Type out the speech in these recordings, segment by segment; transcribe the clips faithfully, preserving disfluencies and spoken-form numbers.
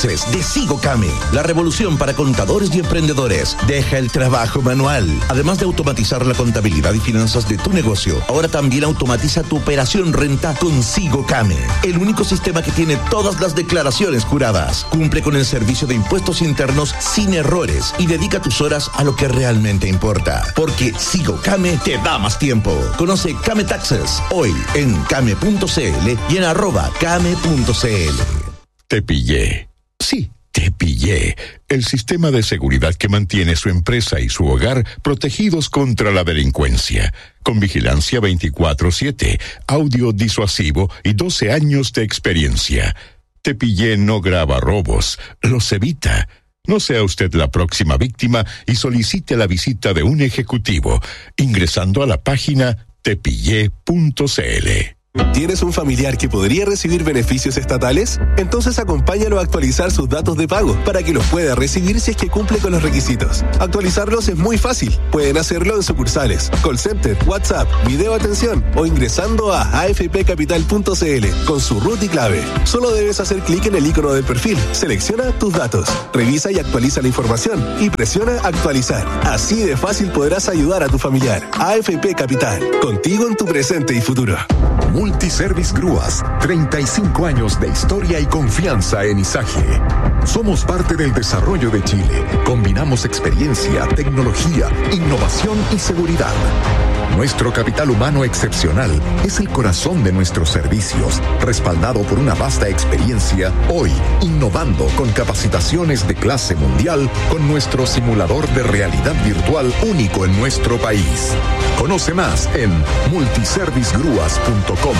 Taxes de Sigo Came. La revolución para contadores y emprendedores. Deja el trabajo manual. Además de automatizar la contabilidad y finanzas de tu negocio, ahora también automatiza tu operación renta con Sigo Came. El único sistema que tiene todas las declaraciones juradas. Cumple con el servicio de impuestos internos sin errores y dedica tus horas a lo que realmente importa. Porque Sigo Came te da más tiempo. Conoce Came Taxes hoy en came punto cl y en arroba came punto cl. Te pillé. Sí, te pillé. El sistema de seguridad que mantiene su empresa y su hogar protegidos contra la delincuencia. Con vigilancia veinticuatro siete, audio disuasivo y doce años de experiencia. Te pillé no graba robos, los evita. No sea usted la próxima víctima y solicite la visita de un ejecutivo ingresando a la página te pillé punto cl. ¿Tienes un familiar que podría recibir beneficios estatales? Entonces acompáñalo a actualizar sus datos de pago para que los pueda recibir si es que cumple con los requisitos. Actualizarlos es muy fácil. Pueden hacerlo en sucursales, call center, WhatsApp, video atención o ingresando a a f p capital punto cl con su root y clave. Solo debes hacer clic en el icono del perfil, selecciona tus datos, revisa y actualiza la información y presiona actualizar. Así de fácil podrás ayudar a tu familiar. A F P Capital, contigo en tu presente y futuro. Multiservice Grúas, treinta y cinco años de historia y confianza en Izaje. Somos parte del desarrollo de Chile. Combinamos experiencia, tecnología, innovación y seguridad. Nuestro capital humano excepcional es el corazón de nuestros servicios, respaldado por una vasta experiencia, hoy innovando con capacitaciones de clase mundial con nuestro simulador de realidad virtual único en nuestro país. Conoce más en multiservice grúas punto com.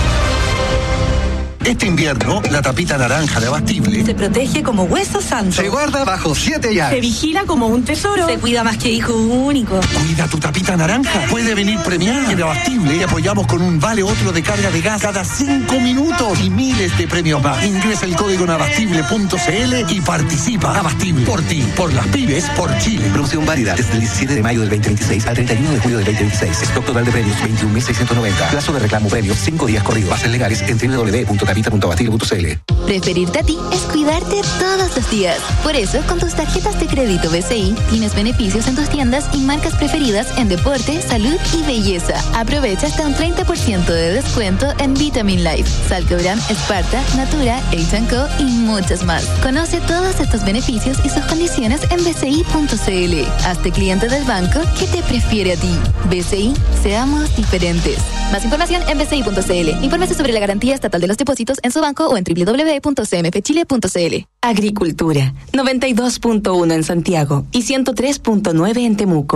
Este invierno, la tapita naranja de Abastible se protege como hueso santo. Se guarda bajo siete llaves. Se vigila como un tesoro. Se cuida más que hijo único. Cuida tu tapita naranja. Puede venir premiada. En Abastible y apoyamos con un vale otro de carga de gas cada cinco minutos y miles de premios más. Ingresa el código en abastible punto cl y participa. Abastible. Por ti, por las pymes, por Chile. Promoción válida desde el diecisiete de mayo del veinte veintiséis al treinta y uno de julio del veinte veintiséis. Stock total de premios veintiún mil seiscientos noventa. Plazo de reclamo premios cinco días corridos. Bases legales en doble u doble u doble u punto capita punto abastible punto cl. Preferirte a ti es cuidarte todos los días. Por eso, con tus tarjetas de crédito B C I, tienes beneficios en tus tiendas y marcas preferidas en deporte, salud y belleza. Aprovecha hasta un treinta por ciento de descuento en Vitamin Life, Salcobram, Sparta, Natura, H and Co y muchas más. Conoce todos estos beneficios y sus condiciones en b c i punto cl. Hazte cliente del banco que te prefiere a ti. B C I, seamos diferentes. Más información en b c i punto cl. Infórmese sobre la garantía estatal de los depósitos en su banco o en doble u doble u doble u punto c m f chile punto cl. Agricultura, noventa y dos punto uno en Santiago y ciento tres punto nueve en Temuco.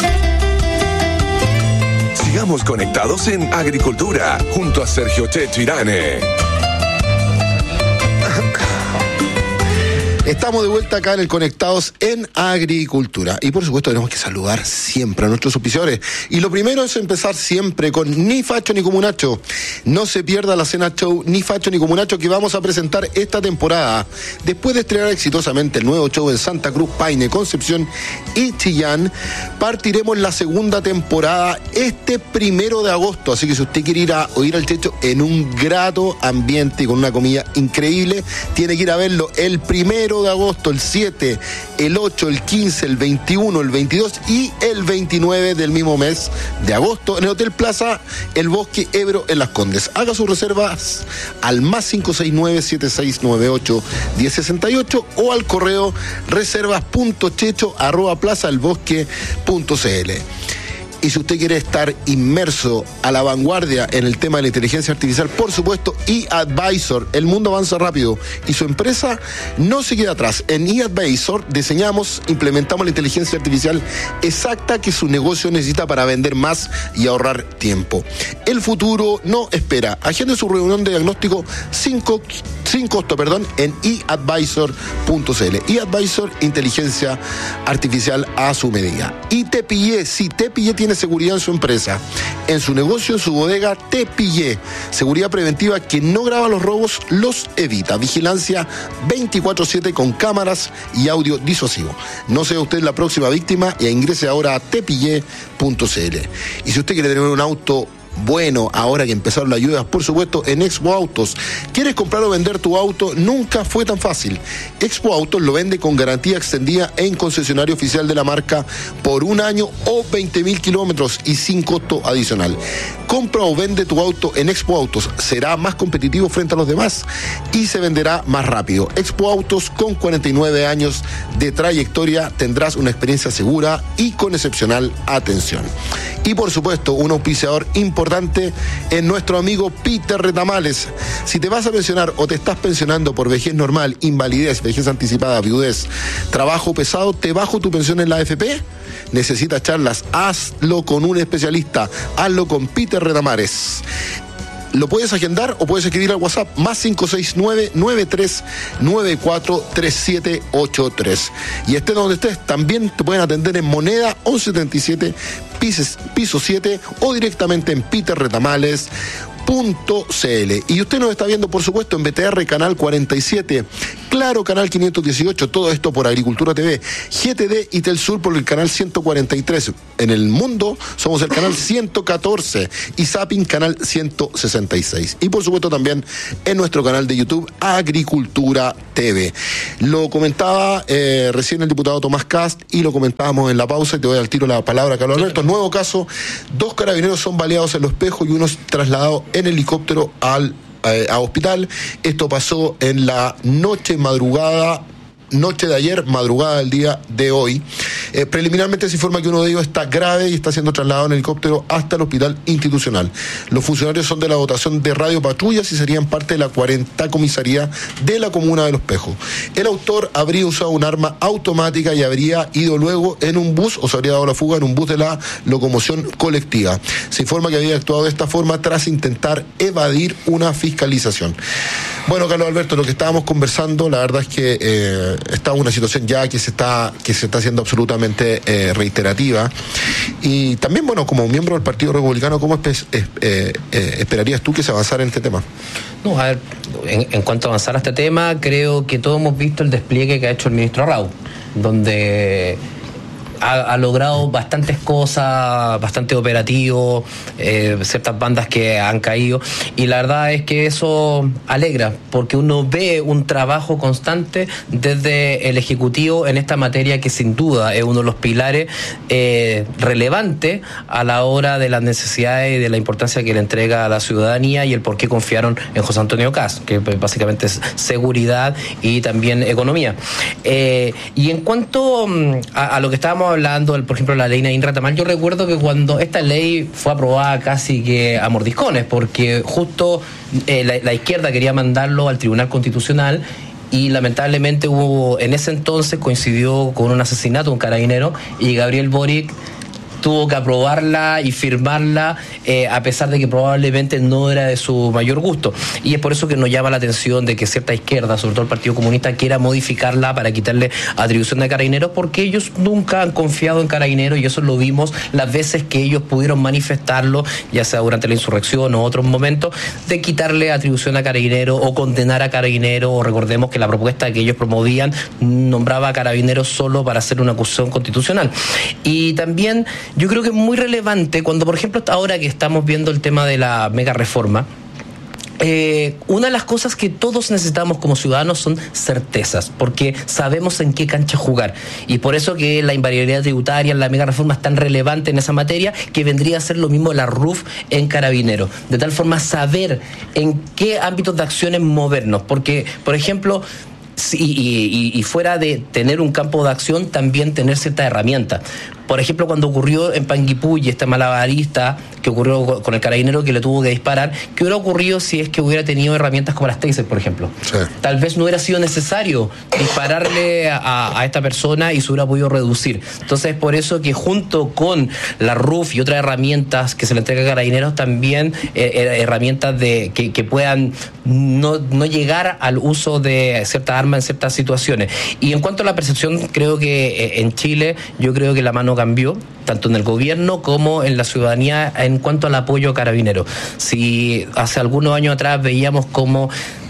Sigamos conectados en Agricultura junto a Sergio Checho Irane. Estamos de vuelta acá en el Conectados en Agricultura. Y por supuesto tenemos que saludar siempre a nuestros auspiciadores. Y lo primero es empezar siempre con Ni Facho ni Comunacho. No se pierda la cena show Ni Facho ni Comunacho que vamos a presentar esta temporada. Después de estrenar exitosamente el nuevo show en Santa Cruz, Paine, Concepción y Chillán, partiremos la segunda temporada este primero de agosto. Así que si usted quiere ir a oír al Checho en un grato ambiente y con una comida increíble, tiene que ir a verlo el primero de agosto, el siete, el ocho, el quince, el veintiuno, el veintidós y el veintinueve del mismo mes de agosto en el Hotel Plaza El Bosque Ebro en Las Condes. Haga sus reservas al más cinco seis nueve, siete seis nueve ocho, uno cero seis ocho o al correo reservas punto checho arroba plaza el bosque punto cl. Y si usted quiere estar inmerso a la vanguardia en el tema de la inteligencia artificial, por supuesto, eAdvisor, el mundo avanza rápido y su empresa no se queda atrás. En eAdvisor diseñamos, implementamos la inteligencia artificial exacta que su negocio necesita para vender más y ahorrar tiempo. El futuro no espera. Agende su reunión de diagnóstico sin, co- sin costo perdón, en e advisor punto cl. eAdvisor, inteligencia artificial a su medida. Y Te Pillé, sí, Te Pillé tiene seguridad en su empresa, en su negocio, en su bodega. Te Pillé, seguridad preventiva que no graba los robos, los evita. Vigilancia veinticuatro siete con cámaras y audio disuasivo. No sea usted la próxima víctima e ingrese ahora a te pillé punto cl. Y si usted quiere tener un auto Bueno, ahora que empezaron las lluvias, por supuesto, en Expo Autos. ¿Quieres comprar o vender tu auto? Nunca fue tan fácil. Expo Autos lo vende con garantía extendida en concesionario oficial de la marca por un año o veinte mil kilómetros y sin costo adicional. Compra o vende tu auto en Expo Autos. Será más competitivo frente a los demás y se venderá más rápido. Expo Autos, con cuarenta y nueve años de trayectoria, tendrás una experiencia segura y con excepcional atención. Y por supuesto, un auspiciador importante es nuestro amigo Peter Retamales. Si te vas a pensionar o te estás pensionando por vejez normal, invalidez, vejez anticipada, viudez, trabajo pesado, ¿te bajo tu pensión en la A F P? ¿Necesitas charlas? Hazlo con un especialista. Hazlo con Peter Retamales. Lo puedes agendar o puedes escribir al WhatsApp más cinco seis nueve, nueve tres nueve cuatro, tres siete ocho tres. Y estés donde estés, también te pueden atender en Moneda once setenta y siete, piso siete, o directamente en peter retamales punto c l. Y usted nos está viendo, por supuesto, en B T R Canal cuarenta y siete, Claro Canal quinientos dieciocho, todo esto por Agricultura T V, G T D y Telesur por el canal ciento cuarenta y tres. En el mundo somos el canal ciento catorce y Zapping canal ciento sesenta y seis. Y por supuesto también en nuestro canal de YouTube Agricultura T V. Lo comentaba eh, recién el diputado Tomás Cast y lo comentábamos en la pausa, y te doy al tiro la palabra, Carlos Alberto. Nuevo caso: dos carabineros son baleados en Los Espejos y uno es trasladado en helicóptero al eh, a hospital. Esto pasó en la noche madrugada noche de ayer, madrugada del día de hoy. Eh, preliminarmente se informa que uno de ellos está grave y está siendo trasladado en helicóptero hasta el hospital institucional. Los funcionarios son de la dotación de radio patrullas y serían parte de la cuarenta comisaría de la comuna de Los Espejos. El autor habría usado un arma automática y habría ido luego en un bus, o se habría dado la fuga en un bus de la locomoción colectiva. Se informa que había actuado de esta forma tras intentar evadir una fiscalización. Bueno, Carlos Alberto, lo que estábamos conversando, la verdad es que eh, está una situación ya que se está que se está haciendo absolutamente eh, reiterativa. Y también, bueno, como miembro del Partido Republicano, ¿cómo espe- eh, eh, esperarías tú que se avanzara en este tema? No, a ver, en, en cuanto a avanzar a este tema, creo que todos hemos visto el despliegue que ha hecho el ministro Arrau, donde Ha, ha logrado bastantes cosas, bastante operativo, eh, ciertas bandas que han caído, y la verdad es que eso alegra, porque uno ve un trabajo constante desde el Ejecutivo en esta materia que sin duda es uno de los pilares eh, relevantes a la hora de las necesidades y de la importancia que le entrega a la ciudadanía y el por qué confiaron en José Antonio Cast, que básicamente es seguridad y también economía. Eh, y en cuanto a, a lo que estábamos hablando, por ejemplo, la ley Nadine Retamal, yo recuerdo que cuando esta ley fue aprobada casi que a mordiscones, porque justo eh, la, la izquierda quería mandarlo al Tribunal Constitucional, y lamentablemente hubo, en ese entonces coincidió con un asesinato de un carabinero, y Gabriel Boric tuvo que aprobarla y firmarla, eh, a pesar de que probablemente no era de su mayor gusto. Y es por eso que nos llama la atención de que cierta izquierda, sobre todo el Partido Comunista, quiera modificarla para quitarle atribución de Carabineros, porque ellos nunca han confiado en Carabineros, y eso lo vimos las veces que ellos pudieron manifestarlo, ya sea durante la insurrección o otros momentos, de quitarle atribución a Carabineros o condenar a Carabineros. O recordemos que la propuesta que ellos promovían nombraba a Carabineros solo para hacer una acusación constitucional. Y también yo creo que es muy relevante cuando, por ejemplo, ahora que estamos viendo el tema de la mega reforma, Eh, una de las cosas que todos necesitamos como ciudadanos son certezas, porque sabemos en qué cancha jugar, y por eso que la invariabilidad tributaria, la mega reforma es tan relevante en esa materia, que vendría a ser lo mismo la R U F en Carabineros, de tal forma saber en qué ámbitos de acciones movernos, porque, por ejemplo, sí, y, y, y fuera de tener un campo de acción, también tener ciertas herramientas. Por ejemplo, cuando ocurrió en Panguipulli este malabarista que ocurrió con el carabinero que le tuvo que disparar, ¿qué hubiera ocurrido si es que hubiera tenido herramientas como las taser, por ejemplo? Sí. Tal vez no hubiera sido necesario dispararle a, a esta persona y se hubiera podido reducir. Entonces, es por eso que junto con la R U F y otras herramientas que se le entrega a carabineros, también eh, herramientas de que, que puedan no, no llegar al uso de ciertas armas en ciertas situaciones. Y en cuanto a la percepción, creo que eh, en Chile, yo creo que la mano cambió, tanto en el gobierno como en la ciudadanía, en cuanto al apoyo a Carabineros. Si hace algunos años atrás veíamos como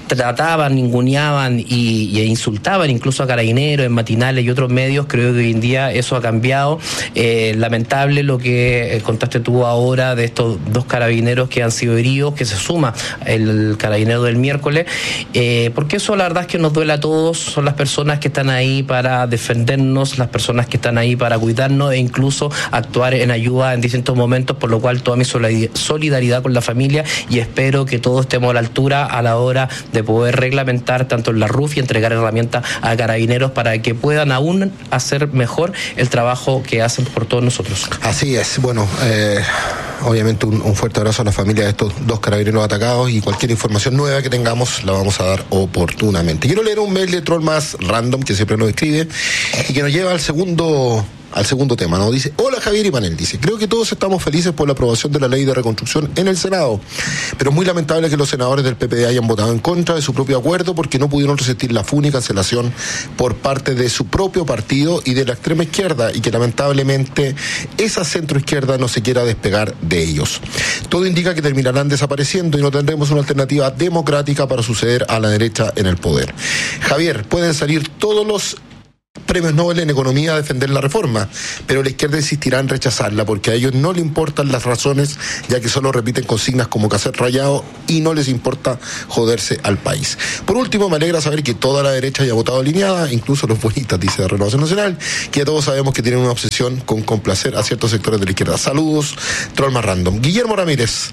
trataban, ninguneaban y, y insultaban incluso a Carabineros en matinales y otros medios, creo que hoy en día eso ha cambiado. Eh, lamentable lo que contaste tú ahora de estos dos carabineros que han sido heridos, que se suma el carabinero del miércoles, eh, porque eso la verdad es que nos duele a todos. Son las personas que están ahí para defendernos, las personas que están ahí para cuidarnos e incluso actuar en ayuda en distintos momentos, por lo cual toda mi solidaridad con la familia, y espero que todos estemos a la altura a la hora de poder reglamentar tanto en la R U F y entregar herramientas a carabineros para que puedan aún hacer mejor el trabajo que hacen por todos nosotros. Así es. Bueno, eh, obviamente un, un fuerte abrazo a la familia de estos dos carabineros atacados, y cualquier información nueva que tengamos la vamos a dar oportunamente. Quiero leer un mail de troll más random que siempre nos escribe y que nos lleva al segundo al segundo tema, ¿no? Dice: hola Javier y panel, dice: creo que todos estamos felices por la aprobación de la ley de reconstrucción en el Senado, pero es muy lamentable que los senadores del P P D hayan votado en contra de su propio acuerdo porque no pudieron resistir la funa y cancelación por parte de su propio partido y de la extrema izquierda, y que lamentablemente esa centroizquierda no se quiera despegar de ellos. Todo indica que terminarán desapareciendo y no tendremos una alternativa democrática para suceder a la derecha en el poder. Javier, pueden salir todos los premios Nobel en economía a defender la reforma, pero la izquierda insistirá en rechazarla porque a ellos no le importan las razones, ya que solo repiten consignas como cassette rayado y no les importa joderse al país. Por último, me alegra saber que toda la derecha haya votado alineada, incluso los buenistas, dice de Renovación Nacional, que ya todos sabemos que tienen una obsesión con complacer a ciertos sectores de la izquierda. Saludos, troll más random. Guillermo Ramírez: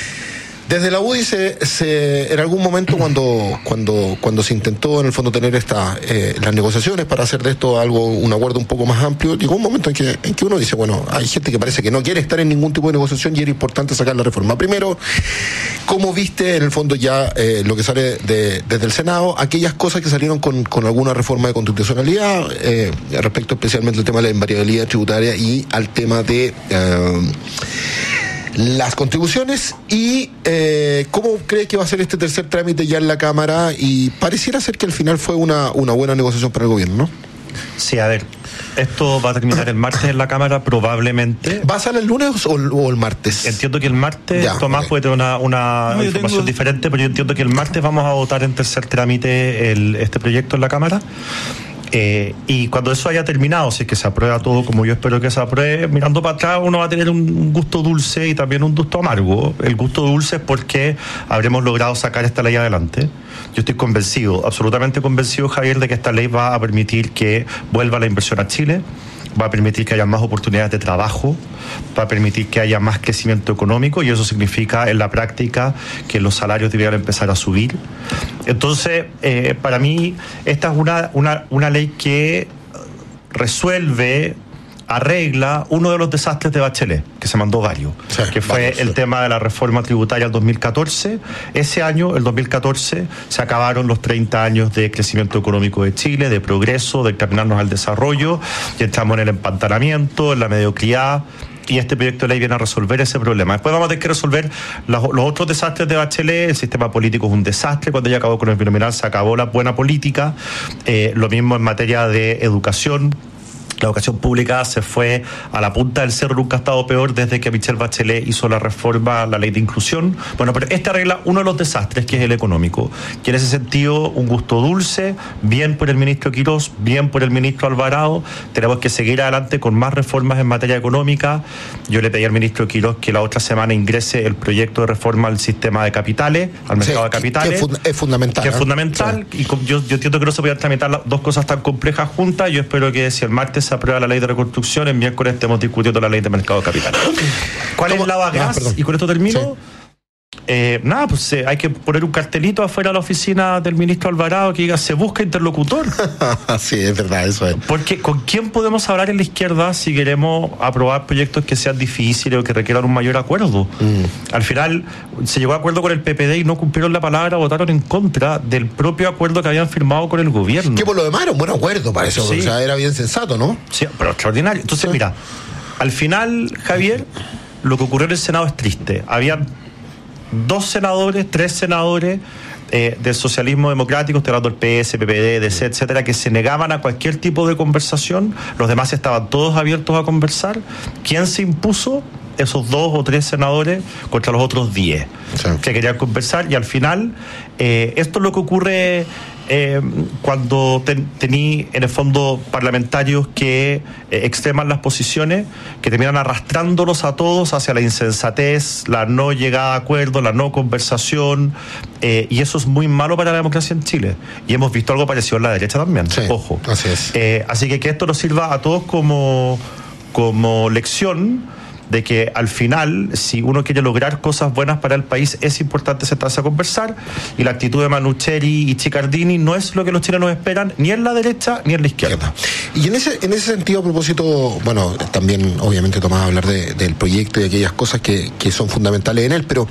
desde la U D I se, se, en algún momento cuando cuando cuando se intentó en el fondo tener esta eh, las negociaciones para hacer de esto algo, un acuerdo un poco más amplio, llegó un momento en que, en que uno dice, bueno, hay gente que parece que no quiere estar en ningún tipo de negociación y era importante sacar la reforma. Primero, ¿cómo viste en el fondo ya eh, lo que sale de, desde el Senado, aquellas cosas que salieron con, con alguna reforma de constitucionalidad, eh, respecto especialmente al tema de la invariabilidad tributaria y al tema de eh, las contribuciones, y eh, cómo cree que va a ser este tercer trámite ya en la Cámara? Y pareciera ser que al final fue una, una buena negociación para el gobierno, ¿no? Sí, a ver, esto va a terminar el martes en la Cámara probablemente. ¿Va a ser el lunes o, o el martes? Entiendo que el martes, ya, Tomás okay. puede tener una, una no, información tengo... diferente, pero yo entiendo que el martes vamos a votar en tercer trámite el, este proyecto en la Cámara. Eh, y cuando eso haya terminado, si es que se aprueba todo como yo espero que se apruebe, mirando para atrás uno va a tener un gusto dulce y también un gusto amargo. El gusto dulce es porque habremos logrado sacar esta ley adelante. Yo estoy convencido, absolutamente convencido, Javier, de que esta ley va a permitir que vuelva la inversión a Chile, va a permitir que haya más oportunidades de trabajo, va a permitir que haya más crecimiento económico, y eso significa en la práctica que los salarios deberían empezar a subir. Entonces, eh, para mí, esta es una, una, una ley que resuelve, arregla uno de los desastres de Bachelet, que se mandó varios, sí, que fue vamos, el sí. tema de la reforma tributaria del dos mil catorce. Ese año, el dos mil catorce, se acabaron los treinta años de crecimiento económico de Chile, de progreso, de encaminarnos al desarrollo, y entramos en el empantanamiento, en la mediocridad, y este proyecto de ley viene a resolver ese problema. Después vamos a tener que resolver los, los otros desastres de Bachelet. El sistema político es un desastre. Cuando ella acabó con el binominal, se acabó la buena política. Eh, lo mismo en materia de educación. La educación pública se fue a la punta del cerro, nunca ha estado peor desde que Michelle Bachelet hizo la reforma, la ley de inclusión. Bueno, pero esta arregla uno de los desastres, que es el económico. Y en ese sentido, un gusto dulce, bien por el ministro Quirós, bien por el ministro Alvarado. Tenemos que seguir adelante con más reformas en materia económica. Yo le pedí al ministro Quirós que la otra semana ingrese el proyecto de reforma al sistema de capitales, al mercado sí, de capitales. Que es, fund- es fundamental. Que es ¿eh? fundamental. Sí. Y yo, yo entiendo que no se pueden tramitar las dos cosas tan complejas juntas. Yo espero que si el martes se aprueba la ley de reconstrucción, el miércoles estemos discutiendo la ley de mercado de capitales. ¿Cuál ¿Cómo? es la gas? Ah, y con esto termino. Sí. Eh, nada, pues eh, hay que poner un cartelito afuera de la oficina del ministro Alvarado que diga: se busca interlocutor. Sí, es verdad, eso es. Porque ¿con quién podemos hablar en la izquierda si queremos aprobar proyectos que sean difíciles o que requieran un mayor acuerdo? Mm. Al final se llegó a acuerdo con el P P D y no cumplieron la palabra, votaron en contra del propio acuerdo que habían firmado con el gobierno. Que por lo demás era un buen acuerdo, parece. Sí. O sea, era bien sensato, ¿no? Sí, pero extraordinario. Entonces, sí. mira, al final, Javier, lo que ocurrió en el Senado es triste. Habían dos senadores, tres senadores eh, del socialismo democrático, estoy hablando del P S, P P D, D C, etcétera, que se negaban a cualquier tipo de conversación. Los demás estaban todos abiertos a conversar. ¿Quién se impuso? esos dos o tres senadores contra los otros diez sí. que querían conversar, y al final eh, esto es lo que ocurre eh, cuando ten, tení en el fondo parlamentarios que eh, extreman las posiciones, que terminan arrastrándolos a todos hacia la insensatez, la no llegada a acuerdo, la no conversación, eh, y eso es muy malo para la democracia en Chile, y hemos visto algo parecido en la derecha también, sí, ojo. Así es. Eh, así que que esto nos sirva a todos como, como lección de que al final, si uno quiere lograr cosas buenas para el país, es importante sentarse a conversar, y la actitud de Manucheri y Chiccardini no es lo que los chilenos esperan, ni en la derecha ni en la izquierda. Y en ese en ese sentido, a propósito, bueno, también obviamente Tomás a hablar de, del proyecto y aquellas cosas que, que son fundamentales en él, pero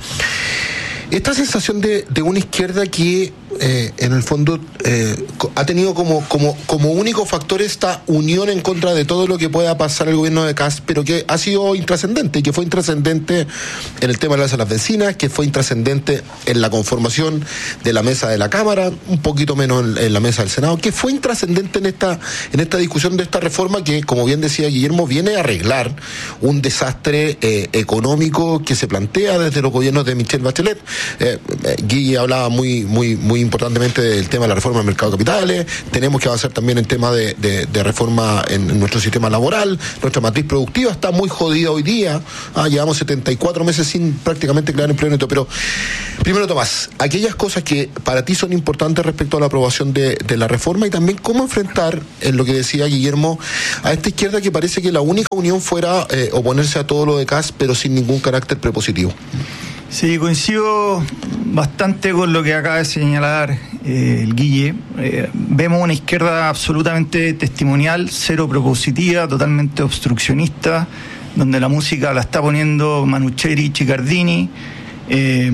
esta sensación de, de una izquierda que eh, en el fondo eh, ha tenido como, como, como único factor esta unión en contra de todo lo que pueda pasar el gobierno de Kast, pero que ha sido intrascendente, y que fue intrascendente en el tema de las vecinas, que fue intrascendente en la conformación de la mesa de la Cámara, un poquito menos en, en la mesa del Senado, que fue intrascendente en esta, en esta discusión de esta reforma que, como bien decía Guillermo, viene a arreglar un desastre eh, económico que se plantea desde los gobiernos de Michelle Bachelet. Eh, eh, Guille hablaba muy, muy, muy importantemente del tema de la reforma del mercado de capitales. Tenemos que avanzar también en tema de, de, de reforma en, en nuestro sistema laboral. Nuestra matriz productiva está muy jodida hoy día. Ah, llevamos setenta y cuatro meses sin prácticamente crear empleo neto. Pero primero, Tomás, aquellas cosas que para ti son importantes respecto a la aprobación de, de la reforma, y también cómo enfrentar, en lo que decía Guillermo, a esta izquierda que parece que la única unión fuera eh, oponerse a todo lo de Kast, pero sin ningún carácter prepositivo. Sí, coincido bastante con lo que acaba de señalar eh, el Guille. Eh, vemos una izquierda absolutamente testimonial, cero propositiva, totalmente obstruccionista, donde la música la está poniendo Manucheri y Chiccardini, eh,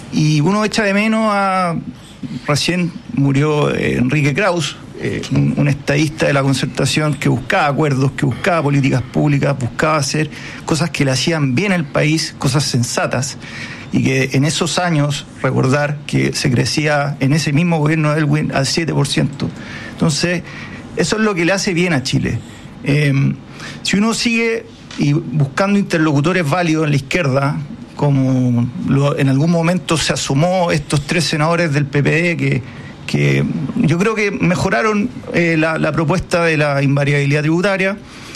y uno echa de menos a... Recién murió eh, Enrique Kraus, eh, un, un estadista de la Concertación que buscaba acuerdos, que buscaba políticas públicas, buscaba hacer cosas que le hacían bien al país, cosas sensatas, y que en esos años, recordar que se crecía en ese mismo gobierno de Elwin al siete por ciento. Entonces, eso es lo que le hace bien a Chile. Eh, si uno sigue y buscando interlocutores válidos en la izquierda, como lo, en algún momento se asomó estos tres senadores del P P D que, que yo creo que mejoraron eh, la, la propuesta de la invariabilidad tributaria.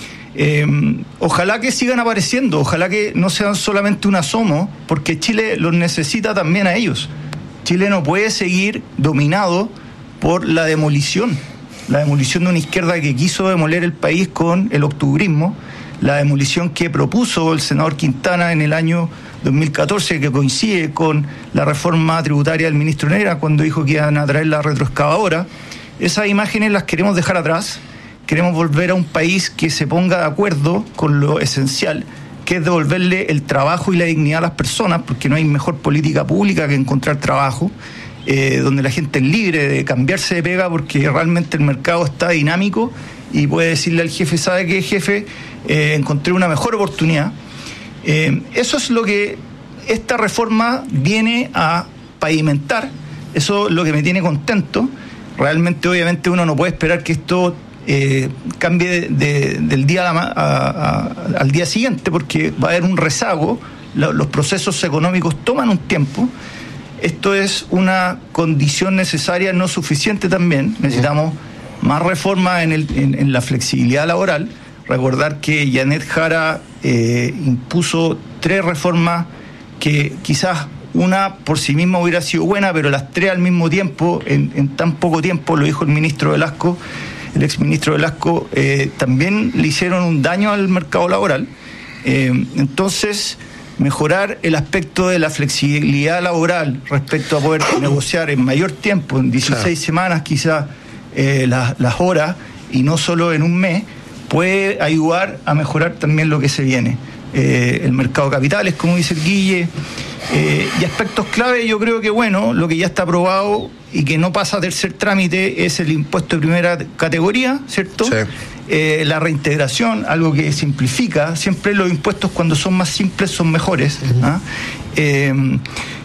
Eh, ojalá que sigan apareciendo, ojalá que no sean solamente un asomo, porque Chile los necesita también a ellos. Chile no puede seguir dominado por la demolición, la demolición de una izquierda que quiso demoler el país con el octubrismo, la demolición que propuso el senador Quintana en el año dos mil catorce, que coincide con la reforma tributaria del ministro Negra, cuando dijo que iban a traer la retroexcavadora. Esas imágenes las queremos dejar atrás. Queremos volver a un país que se ponga de acuerdo con lo esencial, que es devolverle el trabajo y la dignidad a las personas, porque no hay mejor política pública que encontrar trabajo, eh, donde la gente es libre de cambiarse de pega, porque realmente el mercado está dinámico y puede decirle al jefe, ¿sabe qué, jefe? Eh, encontré una mejor oportunidad. Eh, eso es lo que esta reforma viene a pavimentar. Eso es lo que me tiene contento. Realmente, obviamente, uno no puede esperar que esto Eh, cambie de, de, del día a la, a, a, al día siguiente, porque va a haber un rezago. Lo, los procesos económicos toman un tiempo. Esto es una condición necesaria, no suficiente también. Necesitamos más reformas en, el, en, en la flexibilidad laboral. Recordar que Janet Jara eh, impuso tres reformas que quizás una por sí misma hubiera sido buena, pero las tres al mismo tiempo, en, en tan poco tiempo, lo dijo el ministro Velasco, el exministro Velasco, eh, también le hicieron un daño al mercado laboral. Eh, entonces, mejorar el aspecto de la flexibilidad laboral respecto a poder negociar en mayor tiempo, en dieciséis claro. semanas quizás, eh, las, las horas, y no solo en un mes, puede ayudar a mejorar también lo que se viene. Eh, el mercado de capitales, como dice el Guille, eh, y aspectos clave, yo creo que, bueno, lo que ya está aprobado y que no pasa a tercer trámite es el impuesto de primera categoría, ¿cierto? Sí. Eh, la reintegración, algo que simplifica. Siempre los impuestos, cuando son más simples, son mejores. Uh-huh. ¿ah? Eh,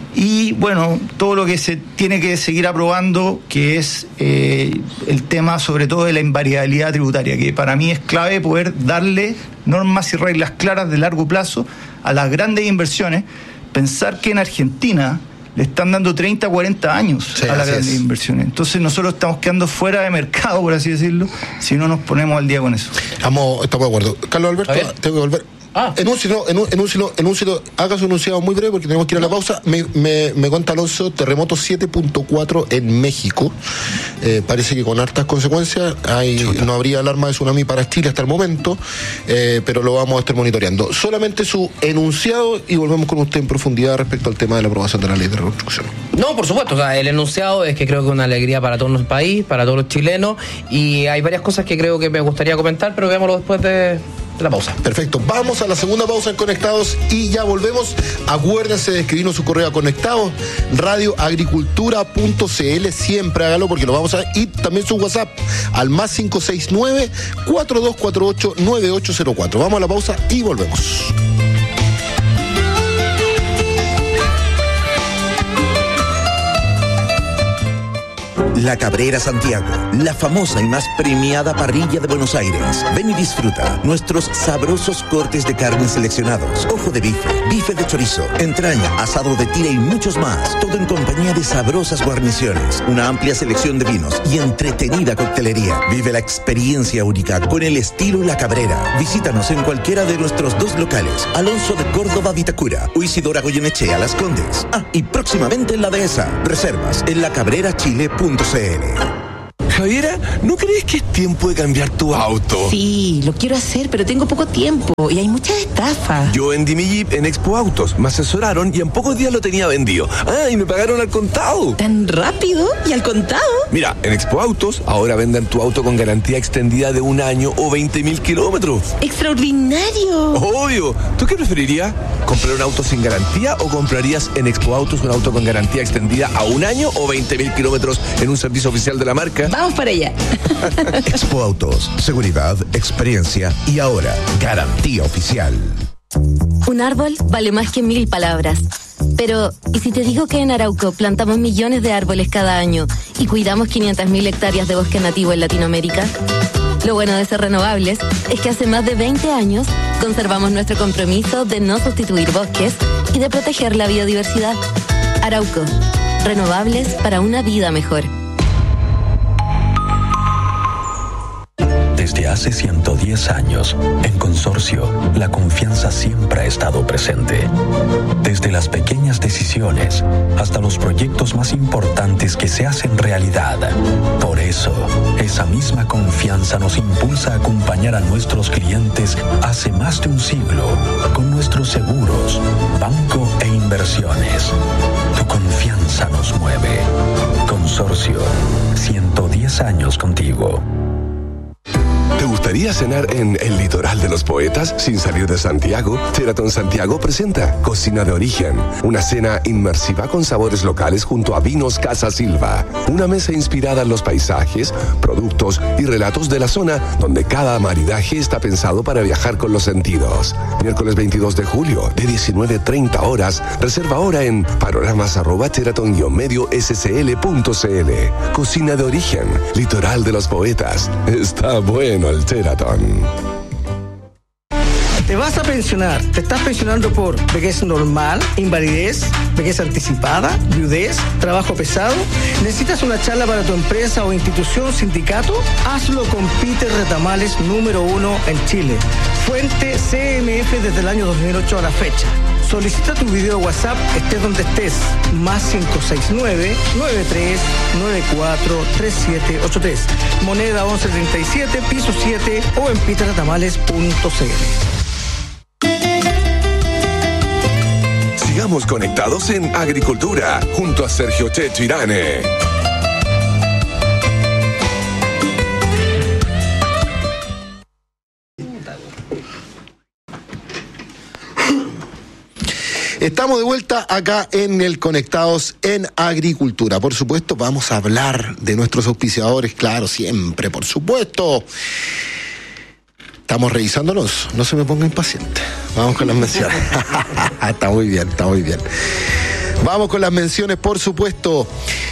y bueno, todo lo que se tiene que seguir aprobando, que es eh, el tema sobre todo de la invariabilidad tributaria, que para mí es clave poder darle normas y reglas claras de largo plazo a las grandes inversiones, pensar que en Argentina le están dando treinta, cuarenta años sí, a las grandes es. inversiones. Entonces nosotros estamos quedando fuera de mercado, por así decirlo, si no nos ponemos al día con eso. Estamos, estamos de acuerdo. Carlos Alberto, tengo que volver. Ah. Enúncielo, enúncielo, enúncielo, haga su enunciado muy breve porque tenemos que ir a la pausa. Me, me, me cuenta Alonso, terremoto siete punto cuatro en México. Eh, parece que con hartas consecuencias. Hay, no habría alarma de tsunami para Chile hasta el momento, eh, pero lo vamos a estar monitoreando. Solamente su enunciado y volvemos con usted en profundidad respecto al tema de la aprobación de la ley de reconstrucción. No, por supuesto, o sea, el enunciado es que creo que es una alegría para todo el país, para todos los chilenos, y hay varias cosas que creo que me gustaría comentar, pero veámoslo después de la pausa. Perfecto, vamos a la segunda pausa en Conectados y ya volvemos. Acuérdense de escribirnos su correo a Conectados radio agricultura punto c l, siempre hágalo porque lo vamos a... y también su WhatsApp al más cinco seis nueve, cuatro dos cuatro ocho, nueve ocho cero cuatro. Vamos a la pausa y volvemos. La Cabrera Santiago, la famosa y más premiada parrilla de Buenos Aires. Ven y disfruta nuestros sabrosos cortes de carne seleccionados, ojo de bife, bife de chorizo, entraña, asado de tira y muchos más. Todo en compañía de sabrosas guarniciones, una amplia selección de vinos y entretenida coctelería. Vive la experiencia única con el estilo La Cabrera. Visítanos en cualquiera de nuestros dos locales, Alonso de Córdoba, Vitacura, o Isidora Goyenechea, Las Condes. Ah, y próximamente en La Dehesa. Reservas en la cabrera chile punto c l. Javiera, ¿no crees que es tiempo de cambiar tu auto? Sí, lo quiero hacer, pero tengo poco tiempo y hay muchas estafas. Yo vendí mi Jeep en Expo Autos, me asesoraron y en pocos días lo tenía vendido. Ah, y me pagaron al contado. ¿Tan rápido? ¿Y al contado? Mira, en Expo Autos ahora venden tu auto con garantía extendida de un año o veinte mil kilómetros. ¡Extraordinario! Obvio. ¿Tú qué preferirías? ¿Comprar un auto sin garantía o comprarías en Expo Autos un auto con garantía extendida a un año o veinte mil kilómetros en un servicio oficial de la marca? Vamos para allá. Expo Autos, seguridad, experiencia y ahora garantía oficial. Un árbol vale más que mil palabras. Pero, ¿y si te digo que en Arauco plantamos millones de árboles cada año y cuidamos quinientas mil hectáreas de bosque nativo en Latinoamérica? Lo bueno de ser renovables es que hace más de veinte años conservamos nuestro compromiso de no sustituir bosques y de proteger la biodiversidad. Arauco, renovables para una vida mejor. Desde hace ciento diez años, en Consorcio, la confianza siempre ha estado presente. Desde las pequeñas decisiones hasta los proyectos más importantes que se hacen realidad. Por eso, esa misma confianza nos impulsa a acompañar a nuestros clientes hace más de un siglo con nuestros seguros, banco e inversiones. Tu confianza nos mueve. Consorcio, ciento diez años contigo. ¿Te gustaría cenar en el litoral de los poetas sin salir de Santiago? Sheraton Santiago presenta Cocina de Origen, una cena inmersiva con sabores locales junto a Vinos Casa Silva. Una mesa inspirada en los paisajes, productos y relatos de la zona donde cada maridaje está pensado para viajar con los sentidos. Miércoles veintidós de julio, de diecinueve treinta horas. Reserva ahora en panoramas arroba sheraton medio s c l punto c l. Cocina de Origen, litoral de los poetas. Está bueno el Sheraton. Te vas a pensionar, te estás pensionando por vejez normal, invalidez, vejez anticipada, viudez, trabajo pesado. ¿Necesitas una charla para tu empresa o institución, sindicato? Hazlo con Peter Retamales, número uno en Chile. Fuente C M F desde el año dos mil ocho a la fecha. Solicita tu video WhatsApp, estés donde estés. Más cinco seis nueve, nueve tres nueve cuatro, tres siete ocho tres. Moneda once treinta y siete, piso siete o en peter retamales punto c l. Sigamos conectados en Agricultura, junto a Sergio Checho Irane. Estamos de vuelta acá en el Conectados en Agricultura. Por supuesto, vamos a hablar de nuestros auspiciadores, claro, siempre, por supuesto. Estamos revisándolos, no se me ponga impaciente. Vamos con las menciones. Está muy bien, está muy bien. Vamos con las menciones, por supuesto.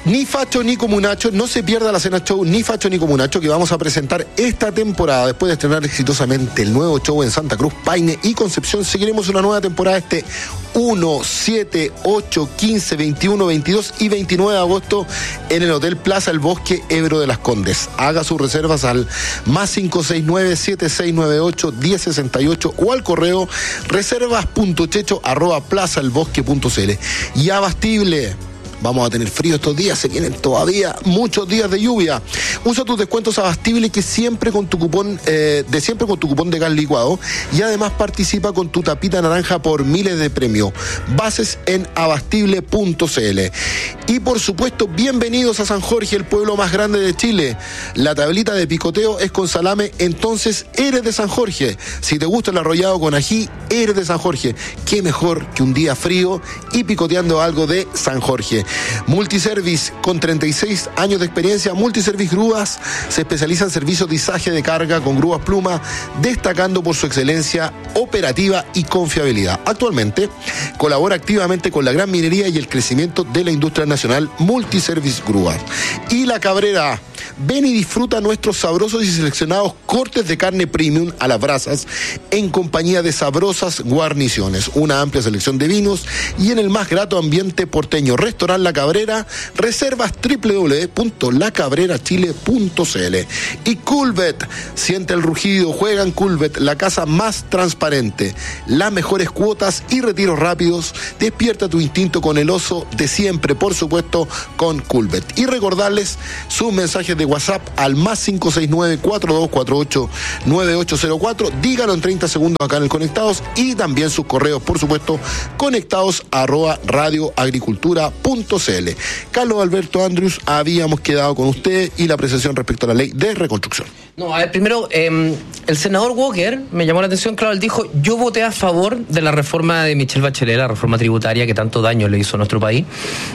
Ni Facho ni Comunacho, no se pierda la cena show Ni Facho ni Comunacho que vamos a presentar esta temporada. Después de estrenar exitosamente el nuevo show en Santa Cruz, Paine y Concepción, seguiremos una nueva temporada este uno, siete, ocho, quince, veintiuno, veintidós y veintinueve de agosto en el Hotel Plaza El Bosque, Ebro de las Condes. Haga sus reservas al más cinco seis nueve, siete seis nueve ocho, uno cero seis ocho o al correo reservas punto checho arroba plaza el bosque punto c l. Y Abastible. Vamos a tener frío estos días, se vienen todavía muchos días de lluvia. Usa tus descuentos Abastible que siempre con tu cupón, eh, de siempre con tu cupón de gas licuado, y además participa con tu tapita naranja por miles de premios. Bases en abastible punto c l. Y por supuesto, bienvenidos a San Jorge, el pueblo más grande de Chile. La tablita de picoteo es con salame, entonces eres de San Jorge. Si te gusta el arrollado con ají, eres de San Jorge. Qué mejor que un día frío y picoteando algo de San Jorge. Multiservice, con treinta y seis años de experiencia, Multiservice Grúas se especializa en servicios de izaje de carga con grúas pluma, destacando por su excelencia operativa y confiabilidad. Actualmente colabora activamente con la gran minería y el crecimiento de la industria nacional. Multiservice Grúas. Y La Cabrera. Ven y disfruta nuestros sabrosos y seleccionados cortes de carne premium a las brasas en compañía de sabrosas guarniciones, una amplia selección de vinos y en el más grato ambiente porteño. Restaurant La Cabrera, reservas doble u doble u doble u punto la cabrera chile punto c l. Y Coolbet, siente el rugido, juega en Coolbet, la casa más transparente, las mejores cuotas y retiros rápidos. Despierta tu instinto con el oso de siempre, por supuesto, con Coolbet. Y recordarles sus mensajes de WhatsApp al más cinco seis nueve, cuatro dos cuatro ocho, nueve ocho cero cuatro. Dígalo en treinta segundos acá en el Conectados, y también sus correos, por supuesto, conectados arroba radioagricultura punto c l. Carlos Alberto Andrews, habíamos quedado con usted y la apreciación respecto a la ley de reconstrucción. No, a ver, primero, eh, el senador Walker me llamó la atención, claro, él dijo, yo voté a favor de la reforma de Michelle Bachelet, la reforma tributaria que tanto daño le hizo a nuestro país.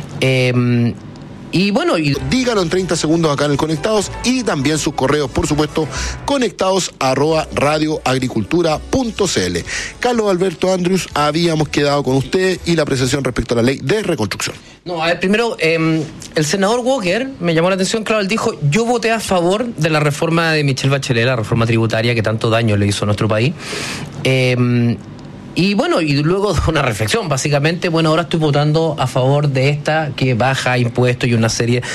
Eh, Y bueno, y dígalo en treinta segundos acá en el Conectados, y también sus correos, por supuesto, conectados arroba radioagricultura punto c l. Carlos Alberto Andrews, habíamos quedado con usted y la apreciación respecto a la ley de reconstrucción. No, a ver, primero, eh, el senador Walker me llamó la atención, claro, él dijo, yo voté a favor de la reforma de Michelle Bachelet, la reforma tributaria que tanto daño le hizo a nuestro país. Eh, Y bueno, y luego de una reflexión, básicamente, bueno, ahora estoy votando a favor de esta que baja impuestos y una serie